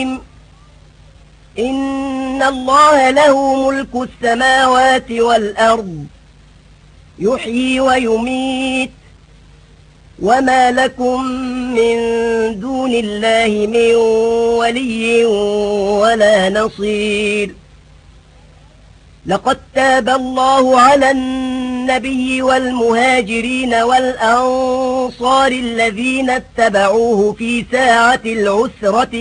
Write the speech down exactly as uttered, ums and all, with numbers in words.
إن الله له ملك السماوات والأرض يحيي ويميت وما لكم من دون الله من ولي ولا نصير. لقد تاب الله على النبي والمهاجرين والأنصار الذين اتبعوه في ساعة العسرة